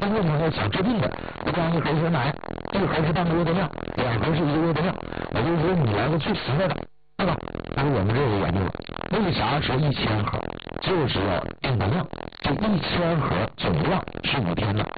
这为什么想治病的？我刚一盒鲜奶，一盒是半个月的量，2盒是1个月的量，我就说你来个最实在的，对吧？但是我们这有研究了，为啥说1000盒？就是要定的量，这1000盒总量是5天的。